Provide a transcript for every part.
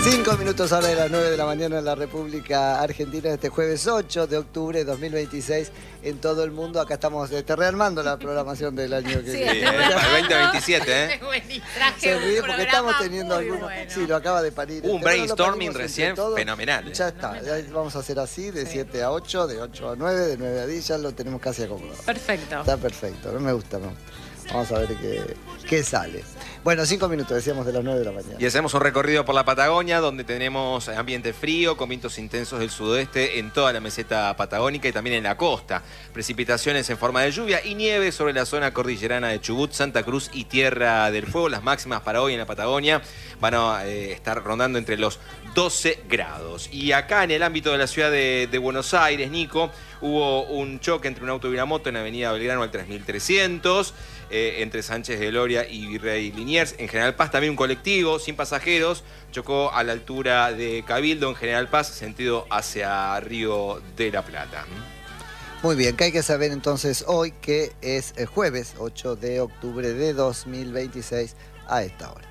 5 minutos ahora de las 9 de la mañana en la República Argentina, este jueves 8 de octubre de 2026 en todo el mundo. Acá estamos rearmando la programación del año que viene. Sí, para el 2027, ¿eh? Se ríe porque estamos teniendo algunos... Bueno. Sí, lo acaba de parir. Un brainstorming recién todos. fenomenal. Ya está, ya vamos a hacer así, de 7 a 8, de 8 a 9, de 9 a 10, ya lo tenemos casi acomodado. Perfecto. Está perfecto, no me gusta, no. Vamos a ver qué sale. Bueno, 5 minutos, decíamos, de las 9 de la mañana. Y hacemos un recorrido por la Patagonia, donde tenemos ambiente frío, con vientos intensos del sudoeste en toda la meseta patagónica y también en la costa. Precipitaciones en forma de lluvia y nieve sobre la zona cordillerana de Chubut, Santa Cruz y Tierra del Fuego. Las máximas para hoy en la Patagonia van a estar rondando entre los 12 grados. Y acá en el ámbito de la ciudad de Buenos Aires, Nico, hubo un choque entre un auto y una moto en Avenida Belgrano al 3300, entre Sánchez de Loria y Virrey Liniers. En General Paz también un colectivo sin pasajeros chocó a la altura de Cabildo, en General Paz, sentido hacia Río de la Plata. Muy bien, que hay que saber entonces hoy que es el jueves 8 de octubre de 2026 a esta hora.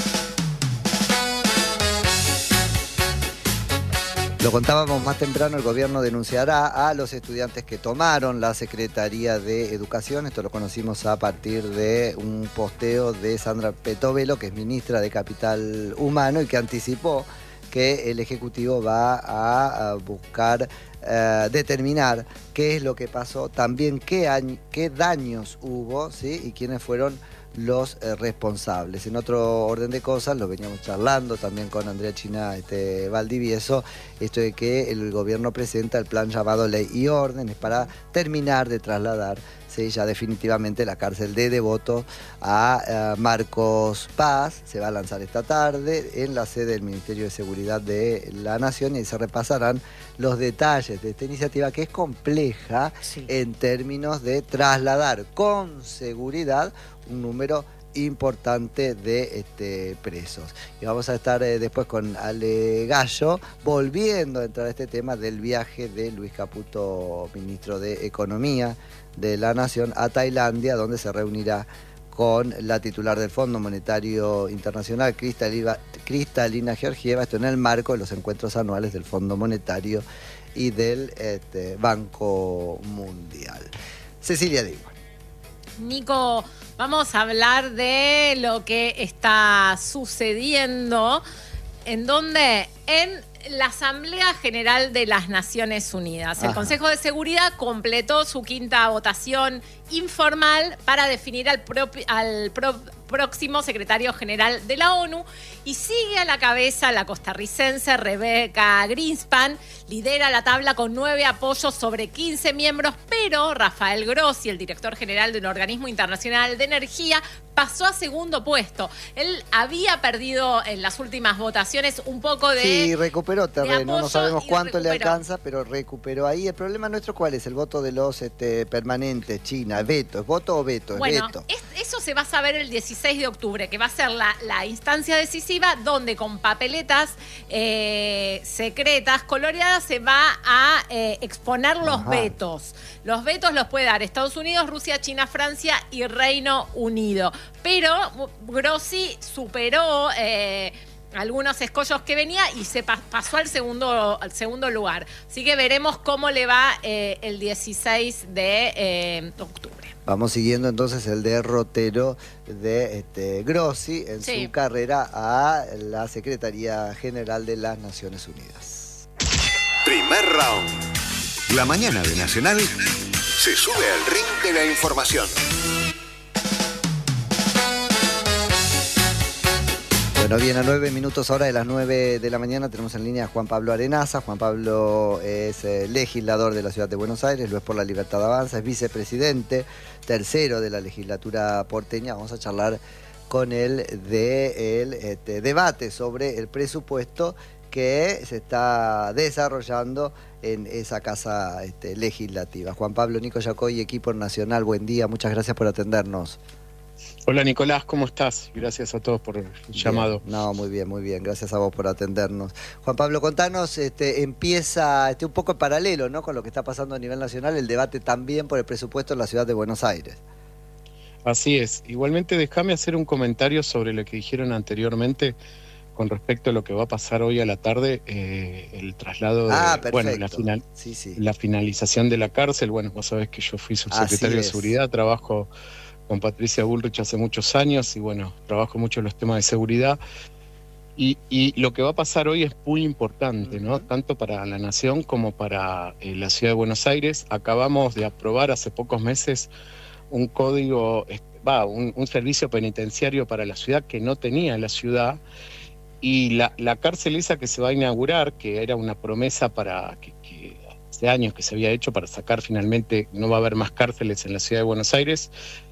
Lo contábamos más temprano, el gobierno denunciará a los estudiantes que tomaron la Secretaría de Educación. Esto lo conocimos a partir de un posteo de Sandra Petovelo, que es ministra de Capital Humano y que anticipó que el Ejecutivo va a buscar determinar qué es lo que pasó, también qué daños hubo, ¿sí? Y quiénes fueron los responsables. En otro orden de cosas, lo veníamos charlando también con Andrea China Valdivieso, esto de que el gobierno presenta el plan llamado Ley y Orden, es para terminar de trasladar ya definitivamente la cárcel de Devoto a Marcos Paz. Se va a lanzar esta tarde en la sede del Ministerio de Seguridad de la Nación y se repasarán los detalles de esta iniciativa, que es compleja en términos de trasladar con seguridad un número importante de presos. Y vamos a estar después con Ale Gallo, volviendo a entrar a este tema del viaje de Luis Caputo, ministro de Economía de la Nación, a Tailandia, donde se reunirá con la titular del Fondo Monetario Internacional, Cristalina Georgieva, esto en el marco de los encuentros anuales del Fondo Monetario y del Banco Mundial. Cecilia Digo. Nico, vamos a hablar de lo que está sucediendo. ¿En dónde? En la Asamblea General de las Naciones Unidas. El Consejo de Seguridad completó su quinta votación informal para definir al próximo secretario general de la ONU, y sigue a la cabeza la costarricense Rebecca Greenspan. Lidera la tabla con 9 apoyos sobre 15 miembros, pero Rafael Grossi, el director general del Organismo Internacional de Energía, pasó a segundo puesto. Él había perdido en las últimas votaciones un poco de... Sí, recuperó terreno, no sabemos cuánto le recuperó. alcanza, pero recuperó. Ahí el problema nuestro, ¿cuál es? El voto de los permanentes, China, veto. ¿Es voto o veto? Bueno, veto. Eso se va a saber el 16 de octubre, que va a ser la instancia decisiva, donde con papeletas secretas, coloreadas, se va a exponer los vetos. Los vetos los puede dar Estados Unidos, Rusia, China, Francia y Reino Unido. Pero Grossi superó algunos escollos que venía y se pasó al segundo lugar. Así que veremos cómo le va el 16 de octubre. Vamos siguiendo entonces el derrotero de Grossi en su carrera a la Secretaría General de las Naciones Unidas. Primer round. La mañana de Nacional se sube al ring de la información. Bueno, bien, a 9 minutos ahora de las 9 de la mañana tenemos en línea a Juan Pablo Arenaza. Juan Pablo es legislador de la Ciudad de Buenos Aires, lo es por La Libertad Avanza, es vicepresidente tercero de la legislatura porteña. Vamos a charlar con él del debate sobre el presupuesto que se está desarrollando en esa casa legislativa. Juan Pablo, Nico Yacoy, equipo nacional, buen día, muchas gracias por atendernos. Hola Nicolás, ¿cómo estás? Gracias a todos por el llamado. No, muy bien, gracias a vos por atendernos. Juan Pablo, contanos, empieza un poco en paralelo, ¿no?, con lo que está pasando a nivel nacional, el debate también por el presupuesto en la ciudad de Buenos Aires. Así es. Igualmente déjame hacer un comentario sobre lo que dijeron anteriormente, con respecto a lo que va a pasar hoy a la tarde, el traslado de, bueno, la finalización de la cárcel. Bueno, vos sabés que yo fui subsecretario de Seguridad, trabajo con Patricia Bullrich hace muchos años y bueno, trabajo mucho en los temas de seguridad. Y lo que va a pasar hoy es muy importante, ¿no? Tanto para la Nación como para la Ciudad de Buenos Aires. Acabamos de aprobar hace pocos meses un código, un servicio penitenciario para la ciudad que no tenía la ciudad. Y la cárcel esa que se va a inaugurar, que era una promesa para que hace años que se había hecho para sacar finalmente, no va a haber más cárceles en la Ciudad de Buenos Aires,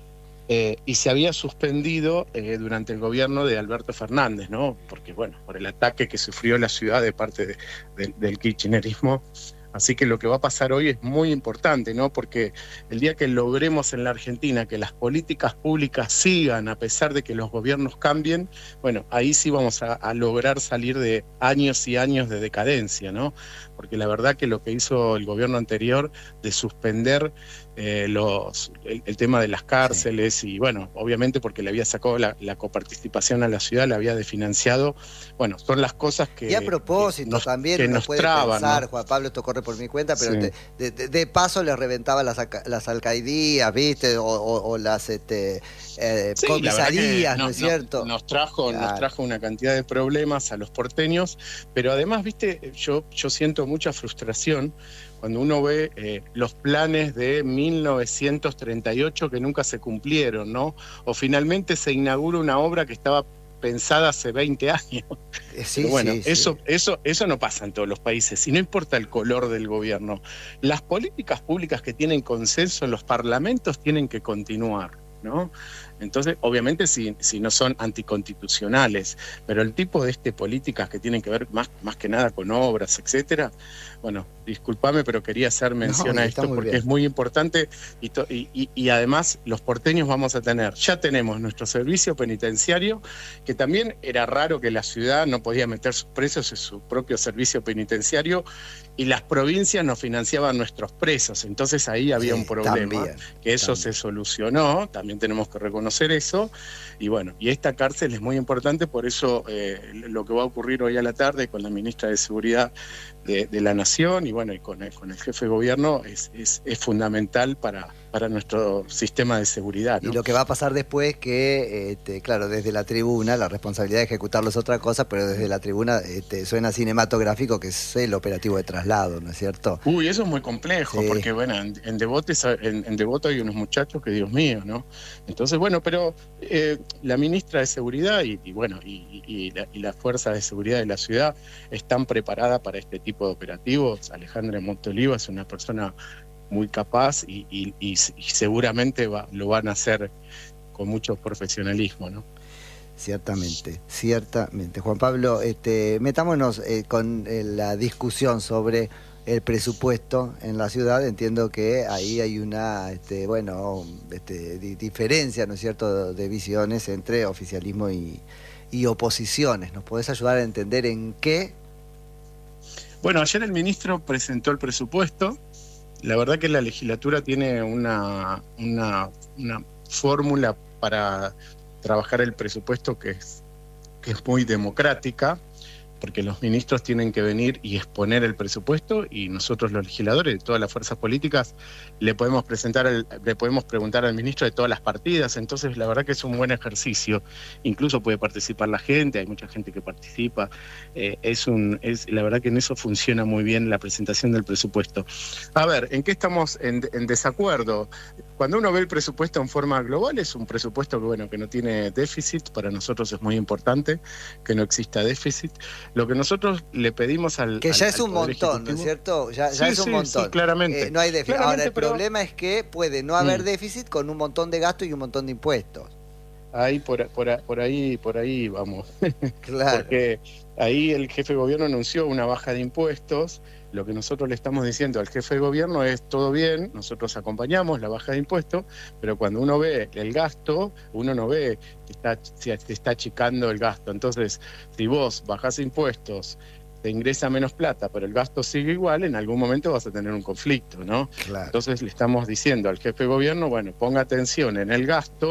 y se había suspendido durante el gobierno de Alberto Fernández, ¿no? Porque, bueno, por el ataque que sufrió la ciudad de parte del kirchnerismo. Así que lo que va a pasar hoy es muy importante, ¿no? Porque el día que logremos en la Argentina que las políticas públicas sigan a pesar de que los gobiernos cambien, bueno, ahí sí vamos a lograr salir de años y años de decadencia, ¿no? Porque la verdad que lo que hizo el gobierno anterior de suspender el tema de las cárceles y bueno, obviamente porque le había sacado la coparticipación a la ciudad, la había desfinanciado, bueno, son las cosas que... Y a propósito también que uno nos puede traban, pensar, ¿no? Juan Pablo, esto corre por mi cuenta, pero de paso les reventaba las alcaldías, ¿viste? O las comisarías, ¿no es cierto? Nos trajo una cantidad de problemas a los porteños, pero además, ¿viste? Yo siento mucha frustración cuando uno ve los planes de 1938 que nunca se cumplieron, ¿no? O finalmente se inaugura una obra que estaba pensada hace 20 años. Sí, pero bueno, sí, eso no pasa en todos los países, y no importa el color del gobierno. Las políticas públicas que tienen consenso en los parlamentos tienen que continuar, ¿no? Entonces, obviamente si no son anticonstitucionales, pero el tipo de políticas que tienen que ver más que nada con obras, etcétera, bueno, discúlpame, pero quería hacer mención a esto porque es muy importante y además los porteños ya tenemos nuestro servicio penitenciario, que también era raro que la ciudad no podía meter sus presos en su propio servicio penitenciario y las provincias nos financiaban nuestros presos, entonces ahí había un problema, que eso se solucionó, también tenemos que reconocer eso, y bueno, y esta cárcel es muy importante, por eso lo que va a ocurrir hoy a la tarde con la ministra de Seguridad de la Nación y bueno, y con el jefe de gobierno es fundamental para nuestro sistema de seguridad, ¿no? Y lo que va a pasar después que, claro, desde la tribuna, la responsabilidad de ejecutarlo es otra cosa, pero desde la tribuna suena cinematográfico, que es el operativo de traslado, ¿no es cierto? Uy, eso es muy complejo, porque bueno, en Devoto hay unos muchachos que, Dios mío, ¿no? Entonces, bueno, pero la ministra de Seguridad y la Fuerza de Seguridad de la ciudad están preparadas para este tipo de operativos. Alejandra Montoliva es una persona muy capaz y seguramente lo van a hacer con mucho profesionalismo, ¿no? Ciertamente. Juan Pablo, metámonos con la discusión sobre el presupuesto en la ciudad. Entiendo que ahí hay una diferencia, ¿no es cierto?, de visiones entre oficialismo y oposiciones. ¿Nos podés ayudar a entender en qué? Bueno, ayer el ministro presentó el presupuesto. La verdad que la legislatura tiene una fórmula para trabajar el presupuesto que es muy democrática, porque los ministros tienen que venir y exponer el presupuesto y nosotros los legisladores de todas las fuerzas políticas le podemos preguntar al ministro de todas las partidas. Entonces la verdad que es un buen ejercicio, incluso puede participar la gente, hay mucha gente que participa, la verdad que en eso funciona muy bien la presentación del presupuesto. A ver, ¿en qué estamos en desacuerdo? Cuando uno ve el presupuesto en forma global, es un presupuesto que no tiene déficit. Para nosotros es muy importante que no exista déficit. Lo que nosotros le pedimos que ya es un montón, ¿no es cierto? Ya es un montón. Sí, claramente. No hay déficit. Ahora, el problema es que puede no haber déficit con un montón de gastos y un montón de impuestos. Ahí por ahí vamos. Claro. Porque ahí el jefe de gobierno anunció una baja de impuestos. Lo que nosotros le estamos diciendo al jefe de gobierno es: todo bien, nosotros acompañamos la baja de impuestos, pero cuando uno ve el gasto, uno no ve que se está achicando el gasto. Entonces, si vos bajás impuestos, te ingresa menos plata, pero el gasto sigue igual, en algún momento vas a tener un conflicto, ¿no? Claro. Entonces le estamos diciendo al jefe de gobierno, bueno, ponga atención en el gasto,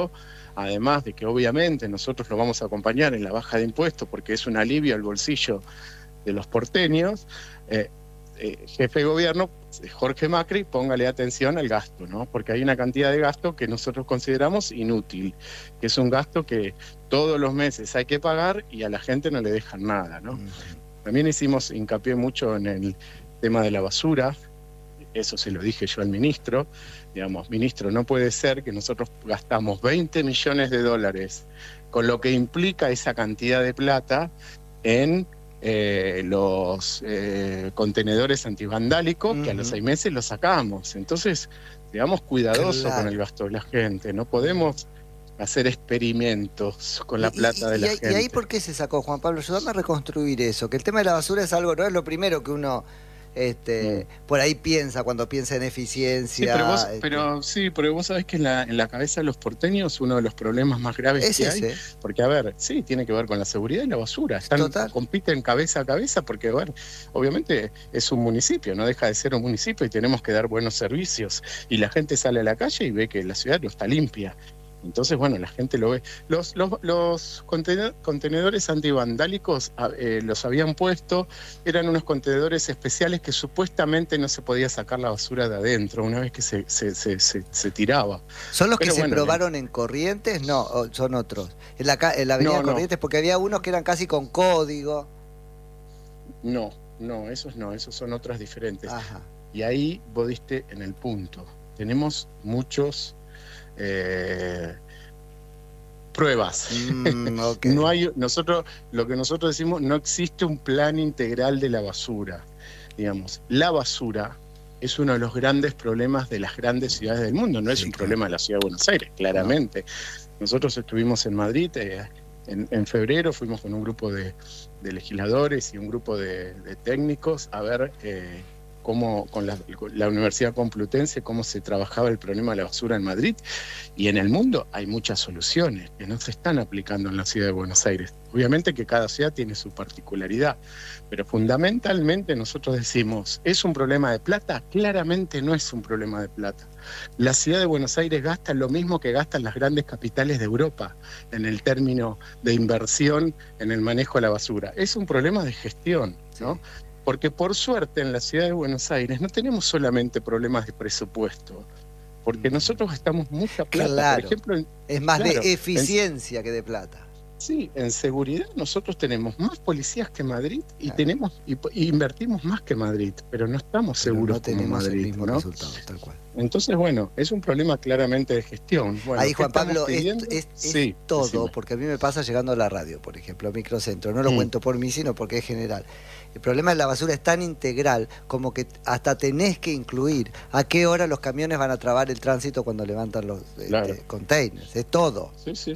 además de que obviamente nosotros lo vamos a acompañar en la baja de impuestos porque es un alivio al bolsillo de los porteños, jefe de gobierno, Jorge Macri, póngale atención al gasto, ¿no? Porque hay una cantidad de gasto que nosotros consideramos inútil, que es un gasto que todos los meses hay que pagar y a la gente no le dejan nada, ¿no? También hicimos hincapié mucho en el tema de la basura, eso se lo dije yo al ministro, digamos, ministro, no puede ser que nosotros gastamos 20 millones de dólares, con lo que implica esa cantidad de plata en los contenedores antivandálicos, que a los 6 meses los sacamos. Entonces, digamos, cuidadosos con el gasto de la gente. No podemos hacer experimentos con la plata de la gente. ¿Y ahí por qué se sacó, Juan Pablo? Ayúdame a reconstruir eso, que el tema de la basura es algo, no es lo primero que uno por ahí piensa cuando piensa en eficiencia. Sí, pero vos sabés que en la cabeza de los porteños uno de los problemas más graves que hay, porque a ver, sí, tiene que ver con la seguridad y la basura. Compiten cabeza a cabeza porque, a ver, obviamente es un municipio, no deja de ser un municipio y tenemos que dar buenos servicios. Y la gente sale a la calle y ve que la ciudad no está limpia. Entonces, bueno, la gente lo ve. Los contenedores antivandálicos los habían puesto, eran unos contenedores especiales que supuestamente no se podía sacar la basura de adentro una vez que se tiraba. ¿Son los que se probaron en Corrientes? No, son otros. En la avenida Corrientes, porque había unos que eran casi con código. No, esos son otras diferentes. Ajá. Y ahí vos diste en el punto. Tenemos muchos... pruebas. Okay. No hay, lo que nosotros decimos, no existe un plan integral de la basura. Digamos, la basura es uno de los grandes problemas de las grandes ciudades del mundo, no es un problema de la ciudad de Buenos Aires, claramente. Nosotros estuvimos en Madrid en febrero, fuimos con un grupo de legisladores y un grupo de técnicos a ver cómo con la Universidad Complutense, cómo se trabajaba el problema de la basura en Madrid, y en el mundo hay muchas soluciones que no se están aplicando en la ciudad de Buenos Aires. Obviamente que cada ciudad tiene su particularidad, pero fundamentalmente nosotros decimos, ¿es un problema de plata? Claramente no es un problema de plata. La ciudad de Buenos Aires gasta lo mismo que gastan las grandes capitales de Europa en el término de inversión en el manejo de la basura. Es un problema de gestión, ¿no? Porque por suerte en la ciudad de Buenos Aires no tenemos solamente problemas de presupuesto, porque nosotros gastamos mucha plata. Claro, por ejemplo, es más de eficiencia que de plata. Sí, en seguridad nosotros tenemos más policías que Madrid y invertimos más que Madrid, pero no estamos seguros como Madrid. El mismo resultado, tal cual. Entonces, bueno, es un problema claramente de gestión. Bueno, ahí, Juan Pablo, es todo, decime. Porque a mí me pasa llegando a la radio, por ejemplo, Microcentro, no lo cuento por mí, sino porque es general. El problema de la basura es tan integral como que hasta tenés que incluir a qué hora los camiones van a trabar el tránsito cuando levantan los containers. Es todo.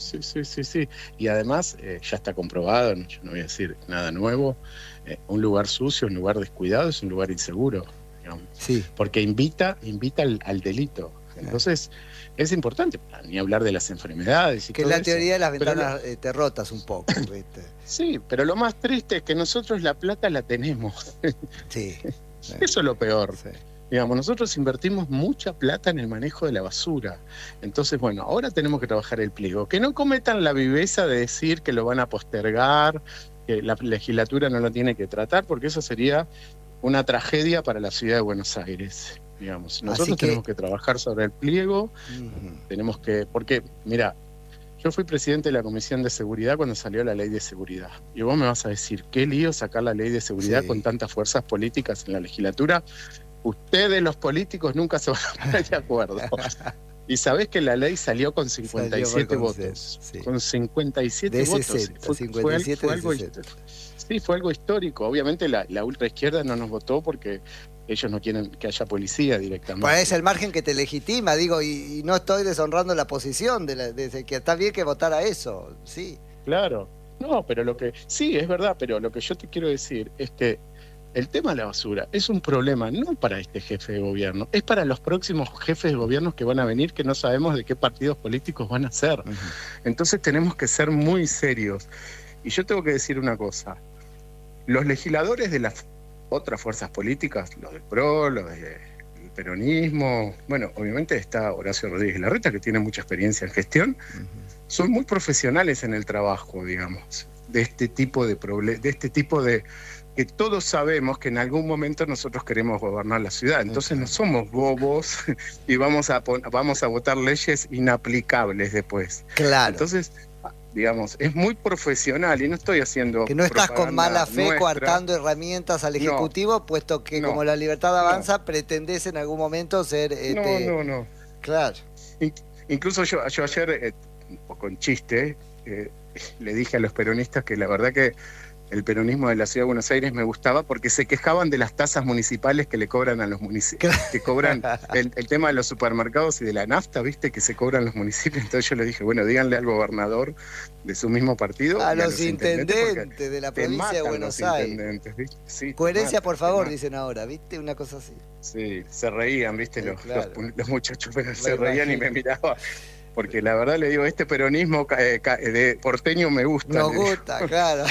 Sí. Y además, ya está comprobado, yo no voy a decir nada nuevo, un lugar sucio, un lugar descuidado es un lugar inseguro, digamos. Sí. Porque invita al delito. Entonces, es importante, ni hablar de las enfermedades. Que la teoría de las ventanas te rotas un poco, ¿viste? Sí, pero lo más triste es que nosotros la plata la tenemos. Sí. Eso es lo peor. Sí. Digamos, nosotros invertimos mucha plata en el manejo de la basura. Entonces, bueno, ahora tenemos que trabajar el pliego. Que no cometan la viveza de decir que lo van a postergar, que la legislatura no lo tiene que tratar, porque eso sería una tragedia para la ciudad de Buenos Aires. Digamos, nosotros tenemos que trabajar sobre el pliego, tenemos que, porque, mira, yo fui presidente de la Comisión de Seguridad cuando salió la Ley de Seguridad. Y vos me vas a decir, qué lío sacar la Ley de Seguridad con tantas fuerzas políticas en la legislatura. Ustedes, los políticos, nunca se van a poner de acuerdo. Y sabés que la ley salió con 57 votos. Sí. Con 57 de votos. 60, 57 fue algo, sí, fue algo histórico. Obviamente la ultraizquierda no nos votó porque ellos no quieren que haya policía directamente. Pues es el margen que te legitima, digo, y no estoy deshonrando la posición de que está bien que votara eso, sí. Claro, no, pero sí, es verdad, pero lo que yo te quiero decir es que el tema de la basura es un problema no para este jefe de gobierno, es para los próximos jefes de gobierno que van a venir, que no sabemos de qué partidos políticos van a ser. Entonces tenemos que ser muy serios. Y yo tengo que decir una cosa, los legisladores de las otras fuerzas políticas, los del PRO, los del peronismo. Bueno, obviamente está Horacio Rodríguez Larreta, que tiene mucha experiencia en gestión. Son muy profesionales en el trabajo, digamos, de este tipo de que todos sabemos que en algún momento nosotros queremos gobernar la ciudad. Entonces no somos bobos y vamos a votar leyes inaplicables después. Claro. Entonces, digamos, es muy profesional y no estoy haciendo... Que no estás con mala fe coartando herramientas al Ejecutivo, puesto que como la Libertad Avanza pretendés en algún momento ser... No. Claro. Incluso yo ayer, un poco en chiste, le dije a los peronistas que la verdad que el peronismo de la Ciudad de Buenos Aires me gustaba porque se quejaban de las tasas municipales que le cobran a los municipios, que cobran el tema de los supermercados y de la nafta, ¿viste? Que se cobran los municipios. Entonces yo le dije, bueno, díganle al gobernador de su mismo partido. A los intendentes de la provincia de Buenos Aires. Sí, coherencia, por favor, dicen ahora, ¿viste? Una cosa así. Sí, se reían, ¿viste? Los muchachos, pero se reían y me miraban. Porque la verdad le digo, este peronismo de porteño me gusta. Nos gusta, claro.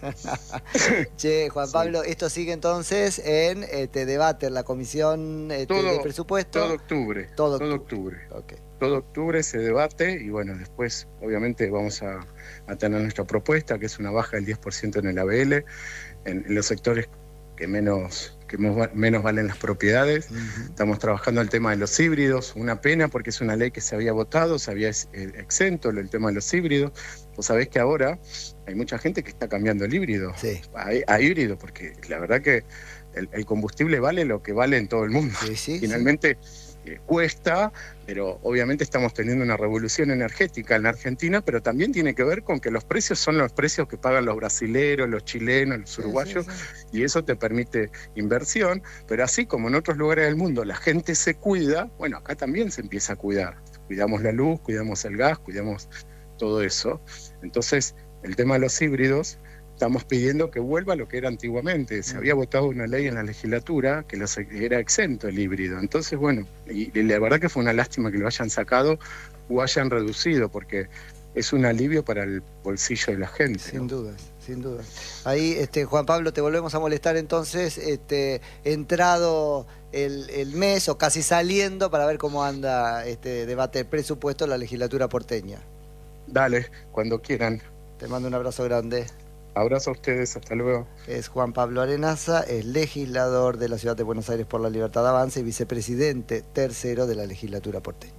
Che, Juan Pablo, esto sigue entonces en debate en la comisión de presupuesto. Todo octubre. Todo octubre. Okay. Todo octubre se debate y bueno, después obviamente vamos a tener nuestra propuesta, que es una baja del 10% en el ABL, en los sectores que menos valen las propiedades. Estamos trabajando el tema de los híbridos, una pena porque es una ley que se había votado, se había exento el tema de los híbridos. Vos sabés que ahora hay mucha gente que está cambiando el híbrido a híbrido, porque la verdad que el combustible vale lo que vale en todo el mundo. Finalmente cuesta, pero obviamente estamos teniendo una revolución energética en la Argentina, pero también tiene que ver con que los precios son los precios que pagan los brasileros, los chilenos, los uruguayos, y eso te permite inversión, pero así como en otros lugares del mundo la gente se cuida, bueno, acá también se empieza a cuidar. Cuidamos la luz, cuidamos el gas, cuidamos todo eso. Entonces, el tema de los híbridos, estamos pidiendo que vuelva a lo que era antiguamente. Se había votado una ley en la legislatura que era exento el híbrido. Entonces, bueno, y la verdad que fue una lástima que lo hayan sacado o hayan reducido, porque es un alivio para el bolsillo de la gente. Sin dudas. Ahí, Juan Pablo, te volvemos a molestar entonces, entrado el mes o casi saliendo, para ver cómo anda este debate del presupuesto en la legislatura porteña. Dale, cuando quieran. Te mando un abrazo grande. Abrazo a ustedes, hasta luego. Es Juan Pablo Arenaza, es legislador de la Ciudad de Buenos Aires por la Libertad Avanza y vicepresidente tercero de la legislatura porteña.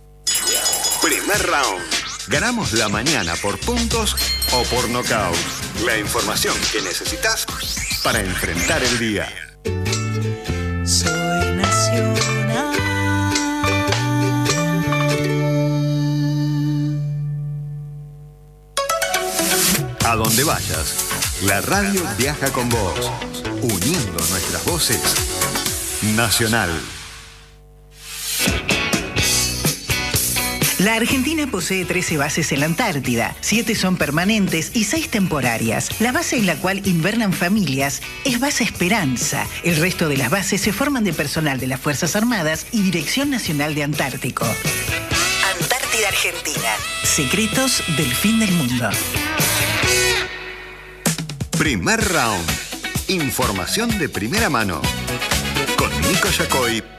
Primer round. Ganamos la mañana por puntos o por nocaut. La información que necesitas para enfrentar el día. Soy nacional. A donde vayas, la radio viaja con vos, uniendo nuestras voces. Nacional. La Argentina posee 13 bases en la Antártida, 7 son permanentes y 6 temporarias. La base en la cual invernan familias es Base Esperanza. El resto de las bases se forman de personal de las Fuerzas Armadas y Dirección Nacional de Antártico. Antártida Argentina. Secretos del fin del mundo. Primer round. Información de primera mano. Con Nico Yacoy.